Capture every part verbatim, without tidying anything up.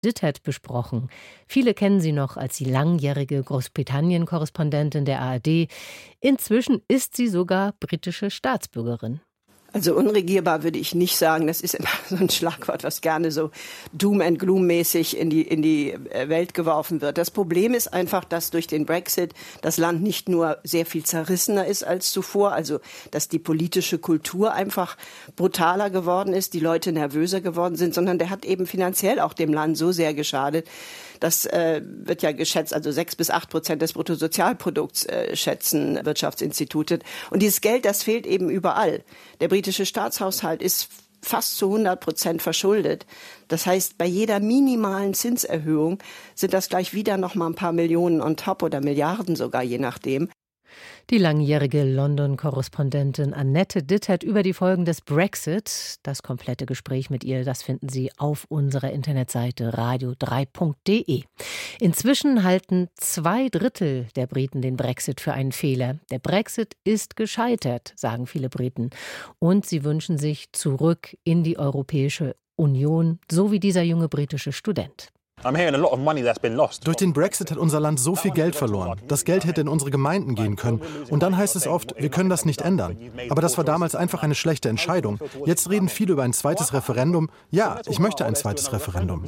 Dittet besprochen. Viele kennen sie noch als die langjährige Großbritannien-Korrespondentin der A R D. Inzwischen ist sie sogar britische Staatsbürgerin. Also unregierbar würde ich nicht sagen. Das ist immer so ein Schlagwort, was gerne so Doom and Gloom mäßig in die, in die Welt geworfen wird. Das Problem ist einfach, dass durch den Brexit das Land nicht nur sehr viel zerrissener ist als zuvor, also dass die politische Kultur einfach brutaler geworden ist, die Leute nervöser geworden sind, sondern der hat eben finanziell auch dem Land so sehr geschadet. Das äh, wird ja geschätzt, also sechs bis acht Prozent des Bruttosozialprodukts äh, schätzen Wirtschaftsinstitute. Und dieses Geld, das fehlt eben überall. Der britische Staatshaushalt ist fast zu hundert Prozent verschuldet. Das heißt, bei jeder minimalen Zinserhöhung sind das gleich wieder noch mal ein paar Millionen on top oder Milliarden sogar, je nachdem. Die langjährige London-Korrespondentin Annette Dittet über die Folgen des Brexit. Das komplette Gespräch mit ihr, das finden Sie auf unserer Internetseite radio drei punkt de. Inzwischen halten zwei Drittel der Briten den Brexit für einen Fehler. Der Brexit ist gescheitert, sagen viele Briten. Und sie wünschen sich zurück in die Europäische Union, so wie dieser junge britische Student. Durch den Brexit hat unser Land so viel Geld verloren. Das Geld hätte in unsere Gemeinden gehen können. Und dann heißt es oft, wir können das nicht ändern. Aber das war damals einfach eine schlechte Entscheidung. Jetzt reden viele über ein zweites Referendum. Ja, ich möchte ein zweites Referendum.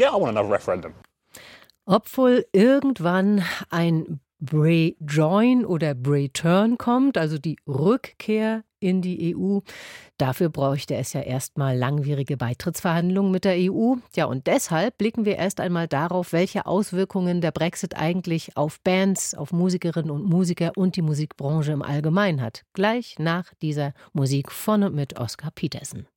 Obwohl irgendwann ein Rejoin oder Return kommt, also die Rückkehr in die E U. Dafür bräuchte es ja erstmal langwierige Beitrittsverhandlungen mit der E U. Ja, und deshalb blicken wir erst einmal darauf, welche Auswirkungen der Brexit eigentlich auf Bands, auf Musikerinnen und Musiker und die Musikbranche im Allgemeinen hat. Gleich nach dieser Musik von und mit Oscar Peterson.